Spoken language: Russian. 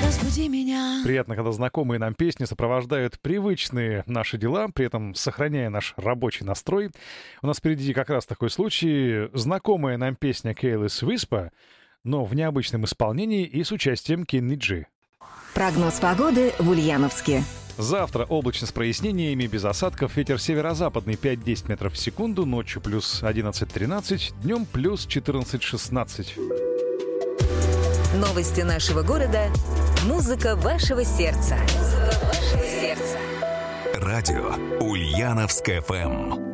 разбуди меня. Приятно, когда знакомые нам песни сопровождают привычные наши дела, при этом сохраняя наш рабочий настрой. У нас впереди как раз такой случай. Знакомая нам песня Careless Whisper, но в необычном исполнении и с участием Кенни Джи. Прогноз погоды в Ульяновске. Завтра облачно с прояснениями, без осадков, ветер северо-западный 5-10 метров в секунду, ночью плюс 11-13, днем плюс 14-16. Новости нашего города. Музыка вашего сердца. Радио Ульяновск ФМ.